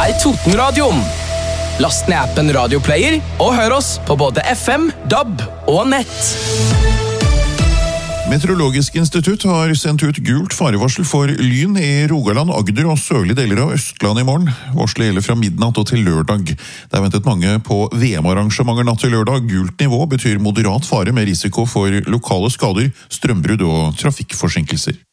Totenradioen. Last ned appen Radioplayer og hør oss på både FM, DAB og nett. Meteorologisk institutt har sendt ut gult farevarsel for lyn i Rogaland, Agder og sørlige deler av Østland i morgen. Varselet gjelder fra midnatt og til lørdag. Det er ventet mange på VM-arrangementer natt til lørdag. Gult nivå betyr moderat fare med risiko for lokale skader, strømbrudd og trafikkforsinkelser.